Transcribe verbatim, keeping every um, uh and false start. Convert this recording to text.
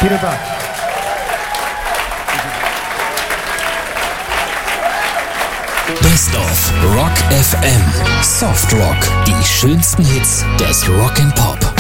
Vielen Dank. Best of Rock F M. Soft Rock. Die schönsten Hits des Rock and Pop.